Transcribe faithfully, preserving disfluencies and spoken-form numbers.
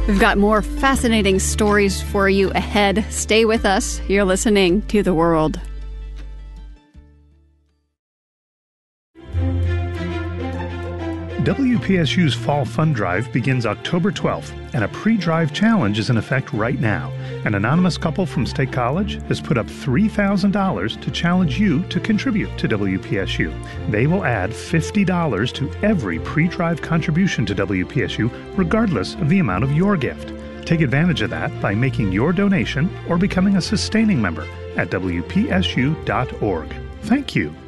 We've got more fascinating stories for you ahead. Stay with us. You're listening to The World. W P S U's Fall Fund Drive begins October twelfth, and a pre-drive challenge is in effect right now. An anonymous couple from State College has put up three thousand dollars to challenge you to contribute to W P S U. They will add fifty dollars to every pre-drive contribution to W P S U, regardless of the amount of your gift. Take advantage of that by making your donation or becoming a sustaining member at W P S U dot org. Thank you.